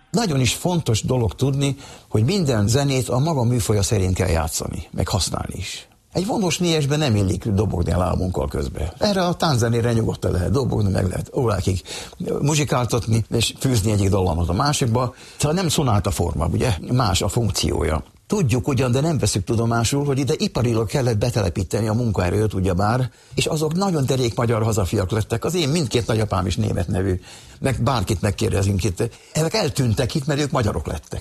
Nagyon is fontos dolog tudni, hogy minden zenét a maga műfaja szerint kell játszani, meg használni is. Egy vonós négyesben nem illik dobogni a lábunkkal közben. Erre a tánczenére nyugodtan lehet dobogni, meg lehet órákig muzsikáltatni, és fűzni egyik dallamot a másikba. Tehát nem szonáta forma, ugye? Más a funkciója. Tudjuk ugyan, de nem veszük tudomásul, hogy ide iparilag kellett betelepíteni a munkaerőt, ugyebár, és azok nagyon derék magyar hazafiak lettek. Az én mindkét nagyapám is német nevű, meg bárkit megkérdezünk itt. Ezek eltűntek itt, mert ők magyarok lettek.